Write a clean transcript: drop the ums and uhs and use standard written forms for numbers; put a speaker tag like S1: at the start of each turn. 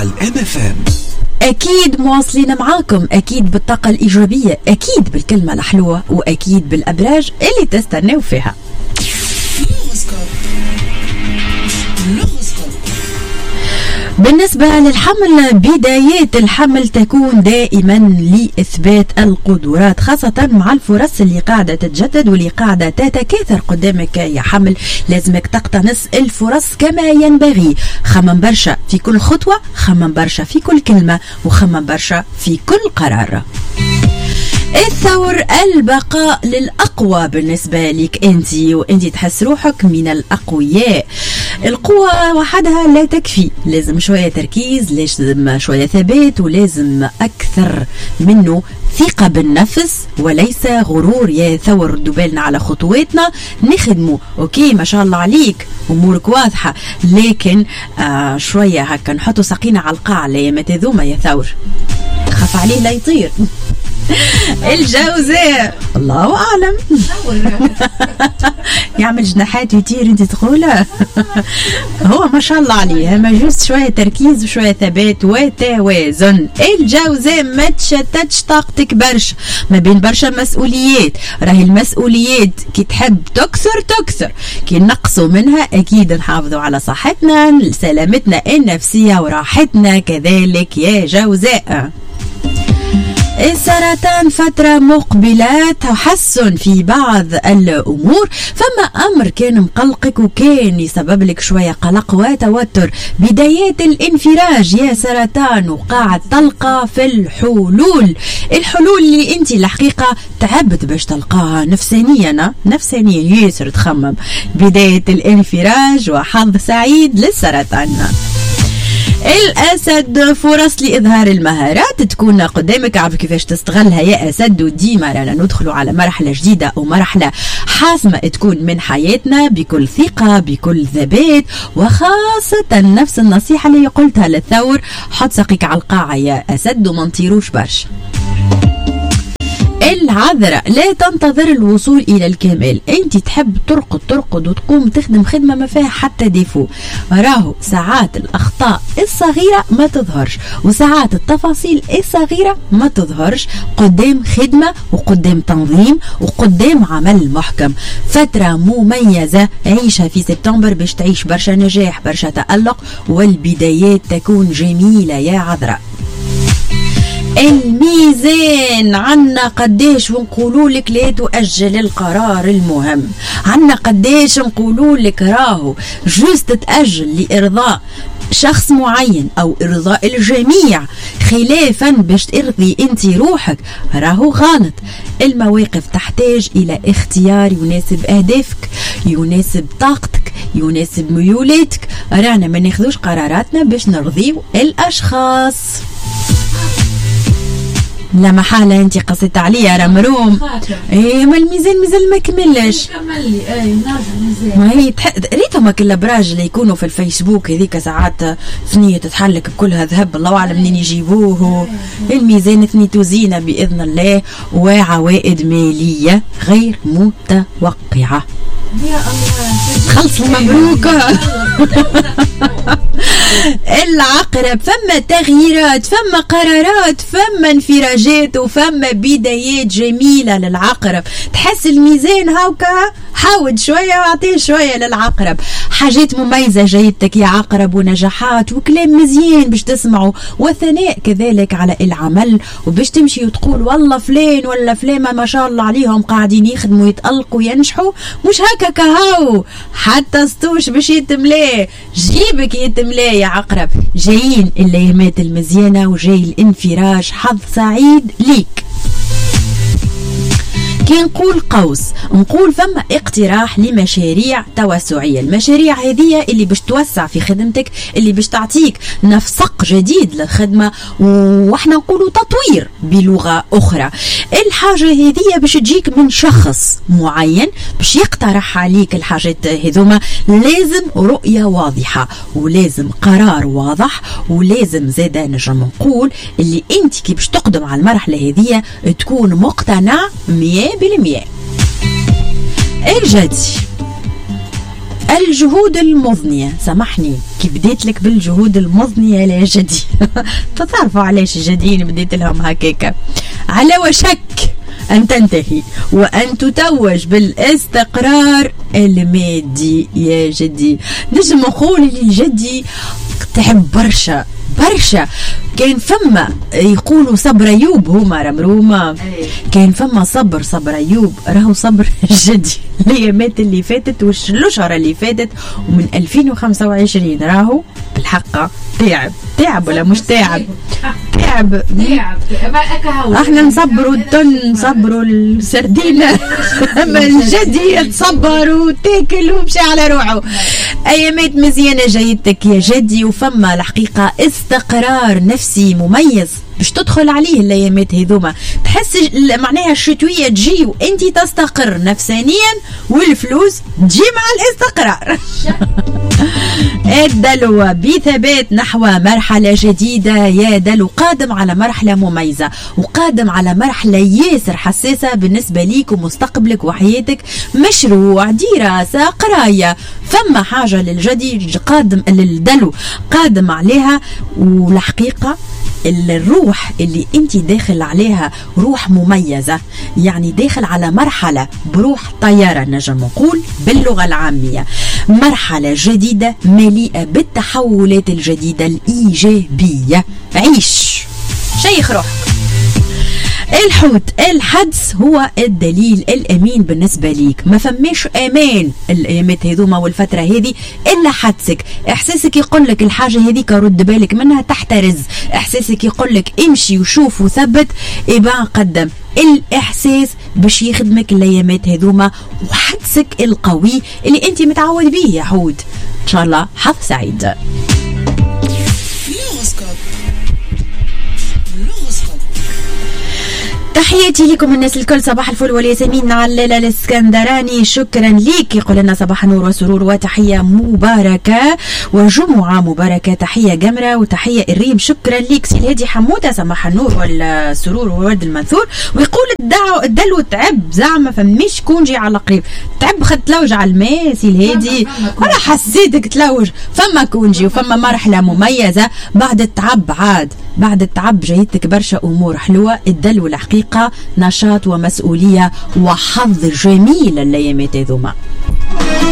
S1: على الMFM.
S2: أكيد مواصلين معاكم، أكيد بالطاقة الإيجابية، أكيد بالكلمة الحلوة، وأكيد بالأبراج اللي تستناو فيها. بالنسبة للحمل، بدايات الحمل تكون دائما لإثبات القدرات، خاصة مع الفرص اللي قاعدة تتجدد واللي قاعدة تتكاثر قدامك يا حمل. لازمك تقتنص الفرص كما ينبغي. خمم برشا في كل خطوة، خمم برشا في كل كلمة، وخمم برشا في كل قرار. الثور، البقاء للأقوى بالنسبة لك أنت، وأنت تحس روحك من الأقوياء. القوة وحدها لا تكفي، لازم شوية تركيز، لازم شوية ثبات، ولازم أكثر منه ثقة بالنفس وليس غرور. يا ثور دبالنا على خطواتنا نخدمه، أوكي ما شاء الله عليك أمورك واضحة، لكن شوية هكا نحطوا ساقينا على القاع الأيامات هذوما يا ثور، خاف عليه لا يطير. الجوزاء الله أعلم يعمل جناحات ويطير انت تقوله هو ما شاء الله عليه، ما جوست شوية تركيز وشوية ثبات وتوازن. الجوزاء ما تشتتش طاقتك برشا ما بين برشا مسؤوليات، راهي المسؤوليات كي تحب تكثر كي نقصوا منها أكيد نحافظوا على صحتنا، سلامتنا النفسية وراحتنا كذلك يا جوزاء. السرطان، فترة مقبلة تحسن في بعض الأمور، فما أمر كان مقلقك وكان يسبب لك شوية قلق وتوتر. بدايات الانفراج يا سرطان، وقاعد تلقى في الحلول اللي انت الحقيقة تعبت باش تلقاها نفسانيا ياسر تخمم. بداية الانفراج وحظ سعيد للسرطان. الأسد، فرص لإظهار المهارات تكون قدامك، عارف كيفاش تستغلها يا أسد. وديما رانا ندخلوا على مرحلة جديدة أو مرحلة حاسمة تكون من حياتنا بكل ثقة بكل ثبات، وخاصة نفس النصيحة اللي قلتها للثور، حط ساقيك على القاعة يا أسد وما نطيروش برشا. العذراء، لا تنتظر الوصول إلى الكمال، أنت تحب ترقد وتقوم تخدم خدمة ما فيها حتى ديفو. راهو ساعات الأخطاء الصغيرة ما تظهرش، وساعات التفاصيل الصغيرة ما تظهرش قدام خدمة وقدام تنظيم وقدام عمل محكم. فترة مميزة عيشها في سبتمبر باش تعيش برشا نجاح برشا تألق، والبدايات تكون جميلة يا عذراء. الميزان، عنا قديش ونقولوا لك لا تؤجل القرار المهم، عنا قديش نقولوا لك راهو جوست تأجل لإرضاء شخص معين أو إرضاء الجميع خلافا باش ترضي انت روحك، راهو غلط. المواقف تحتاج إلى اختيار يناسب أهدافك، يناسب طاقتك، يناسب ميولاتك. رانا ما ناخذوش قراراتنا باش نرضيو الأشخاص. لا محالة انت قصيت عليا يا رمروم. ايه ما الميزان مازال ما كملش. ما هي ريتهم كل الابراج اللي يكونوا في الفيسبوك هذيك ساعات ثنية تتحلك بكلها ذهب، الله اعلم منين يجيبوه. الميزان ثنيته زينة باذن الله وعوائد مالية غير متوقعة. يا الله خلص مبروك. العقرب، فما تغييرات، فما قرارات، فما انفراجات، وفما بدايات جميلة للعقرب. تحس الميزان هاوكا حاول شوية واعطيه شوية للعقرب، حاجات مميزة جايتك يا عقرب، ونجاحات وكلام مزيان باش تسمعوا، وثناء كذلك على العمل، وباش تمشي وتقول والله فلان ولا فلان ما شاء الله عليهم قاعدين يخدموا يتألقوا ينجحوا، مش هكا كهو حتى سطوش باش يتملاه، جيبك يتملاه يا عقرب. جايين الايامات المزيانة وجاي الانفراج، حظ سعيد ليك. كي نقول قوس نقول فما اقتراح لمشاريع توسعية، المشاريع هذه اللي باش توسع في خدمتك، اللي باش تعطيك نفسق جديد للخدمة، واحنا نقولوا تطوير بلغة أخرى. الحاجة هذه باش تجيك من شخص معين باش يقترح عليك الحاجات هذوما. لازم رؤية واضحة، ولازم قرار واضح، ولازم زادا نجم نقول اللي انت كي باش تقدم على المرحلة هذه تكون مقتنع 100%. الجدي، الجهود المضنية. سامحني كي بديت لك بالجهود المضنية لا جدي تعرفوا علاش الجديين بديت لهم هكاكا؟ على وشك أن تنتهي وأن تتوج بالاستقرار المادي يا جدي. نجم نقول الجدي تعب برشا برشا. كان فما يقولوا صبر أيوب هما رمرومة، كان فما صبر أيوب، راهو صبر جدي الأيامات اللي فاتت والأشهر اللي فاتت ومن 2025 راهو بالحق تعب ولا مش تعب؟ تعب. احنا نصبروا التن نصبروا السردينة اما الجدي تصبر وتاكل ومشي على روحه. ايامات مزيانة جايتك يا جدي، وفما الحقيقة استقرار نفسي مميز باش تدخل عليه الايامات هذوما. تحس معناها الشتوية تجي وانتي تستقر نفسانيا والفلوس تجي مع الاستقرار. الدلو بثبات نحو مرحلة جديدة يا دلو، قادم على مرحلة مميزة وقادم على مرحلة ياسر حساسة بالنسبة ليك ومستقبلك وحياتك. مشروع، دراسة، قراية، فما حاجة للجدي قادم للدلو قادم عليها. والحقيقة الروح اللي انت داخل عليها روح مميزة، يعني داخل على مرحلة بروح طيارة نجم نقول باللغة العامية. مرحلة جديدة مليئة بالتحولات الجديدة الإيجابية. عيش شيخ روح. الحوت، الحدس هو الدليل الأمين بالنسبة ليك. ما فماش أمان الأيامات هذوما والفترة هذه إلا حدسك. إحساسك يقولك الحاجة هذيك رد بالك منها تحترز، إحساسك يقولك امشي وشوف وثبت إبا قدم. الإحساس باش يخدمك الأيامات هذوما وحدسك القوي اللي أنت متعود به يا حوت. إن شاء الله حظ سعيد. تحياتي لكم الناس الكل، صباح الفل والياسمين علالة الاسكندراني، شكرا ليك. يقول لنا صباح النور وسرور وتحية مباركة وجمعة مباركة. تحية جمرة وتحية الريم، شكرا ليك. سي الهادي حمودة صباح النور والسرور وورد المنثور، ويقول الدلو تعب زعما فمش كونجي على قريب. تعب خد تلوج على الماء سي الهادي ولا حسيتك تلوج؟ فما كونجي وفما مرحلة مميزة بعد التعب. عاد بعد التعب جايتك برشا أمور حلوة. الدلو الحقيقة نشاط ومسؤولية وحظ جميل الأيامات هذوما.